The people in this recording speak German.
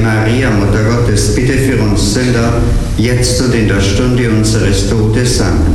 Maria, Mutter Gottes, bitte für uns Sünder, jetzt und in der Stunde unseres Todes. Amen.